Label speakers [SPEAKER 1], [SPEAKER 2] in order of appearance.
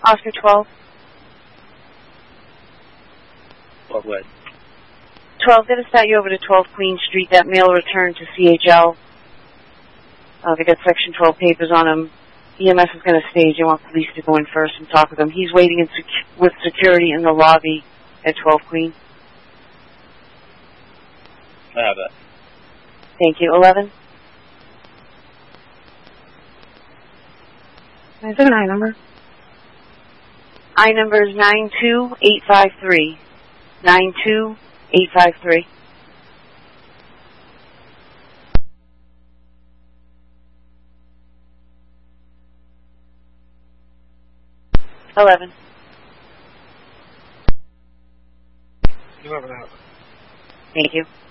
[SPEAKER 1] Oscar 12.
[SPEAKER 2] What?
[SPEAKER 1] 12, going to start you over to 12 Queen Street. That mail returned to CHL. They got Section 12 papers on him. EMS is going to stage. They want police to go in first and talk with him. He's waiting with security in the lobby at 12 Queen.
[SPEAKER 2] I have that.
[SPEAKER 1] Thank you. 11?
[SPEAKER 3] Is there an I number?
[SPEAKER 1] I number is 92853. 92853. $11.
[SPEAKER 4] You have an out.
[SPEAKER 1] Thank you.